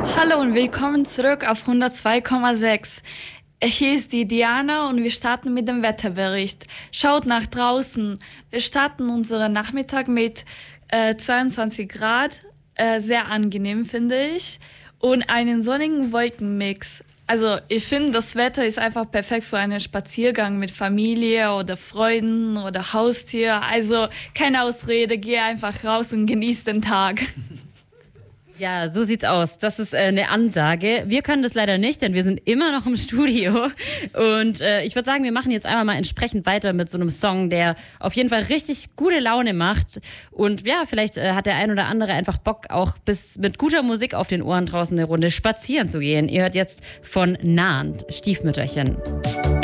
Hallo und willkommen zurück auf 102,6. Hier ist die Diana und wir starten mit dem Wetterbericht. Schaut nach draußen. Wir starten unseren Nachmittag mit 22 Grad, sehr angenehm finde ich, und einen sonnigen Wolkenmix. Also ich finde, das Wetter ist einfach perfekt für einen Spaziergang mit Familie oder Freunden oder Haustier. Also keine Ausrede, geh einfach raus und genieß den Tag. Ja, so sieht's aus. Das ist eine Ansage. Wir können das leider nicht, denn wir sind immer noch im Studio. Und ich würde sagen, wir machen jetzt einmal mal entsprechend weiter mit so einem Song, der auf jeden Fall richtig gute Laune macht. Und ja, vielleicht hat der ein oder andere einfach Bock, auch mit guter Musik auf den Ohren draußen eine Runde spazieren zu gehen. Ihr hört jetzt von Nahnd, Stiefmütterchen.